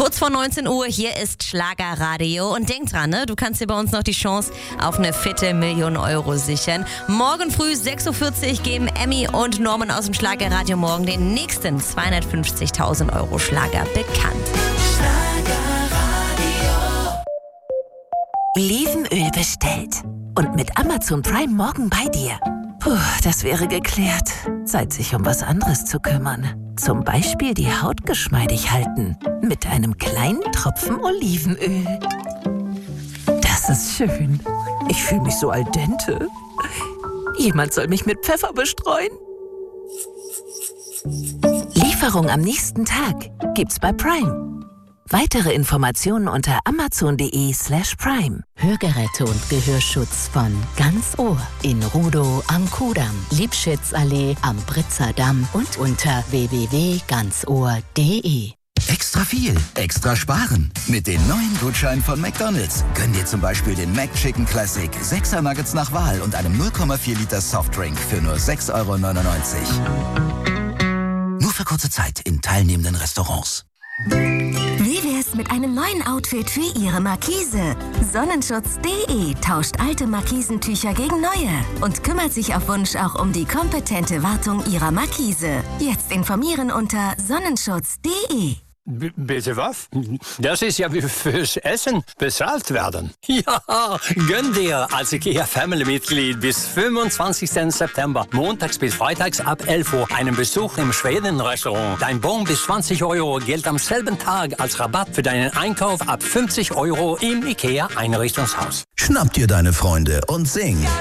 Kurz vor 19 Uhr, hier ist Schlagerradio. Und denk dran, ne? Du kannst dir bei uns noch die Chance auf eine fette 1 Million Euro sichern. Morgen früh 6.40 Uhr geben Emmy und Norman aus dem Schlagerradio morgen den nächsten 250.000 Euro Schlager bekannt. Olivenöl bestellt. Und mit Amazon Prime morgen bei dir. Puh, das wäre geklärt. Zeit, sich um was anderes zu kümmern. Zum Beispiel die Haut geschmeidig halten. Mit einem kleinen Tropfen Olivenöl. Das ist schön. Ich fühle mich so al dente. Jemand soll mich mit Pfeffer bestreuen. Lieferung am nächsten Tag gibt's bei Prime. Weitere Informationen unter amazon.de/prime. Hörgeräte und Gehörschutz von Ganz Ohr in Rudow am Kudamm, Liebschitzallee am Britzer Damm und unter www.ganzohr.de. Extra viel, extra sparen. Mit den neuen Gutscheinen von McDonald's. Gönn dir zum Beispiel den McChicken Classic, 6er Nuggets nach Wahl und einem 0,4 Liter Softdrink für nur 6,99 €. Nur für kurze Zeit in teilnehmenden Restaurants. Wie wär's mit einem neuen Outfit für Ihre Markise? Sonnenschutz.de tauscht alte Markisentücher gegen neue und kümmert sich auf Wunsch auch um die kompetente Wartung Ihrer Markise. Jetzt informieren unter Sonnenschutz.de. Bitte was? Das ist ja wie fürs Essen bezahlt werden. Ja, gönn dir als IKEA-Family-Mitglied bis 25. September, montags bis freitags ab 11 Uhr, einen Besuch im Schweden-Restaurant. Dein Bon bis 20 € gilt am selben Tag als Rabatt für deinen Einkauf ab 50 € im IKEA-Einrichtungshaus. Schnapp dir deine Freunde und sing.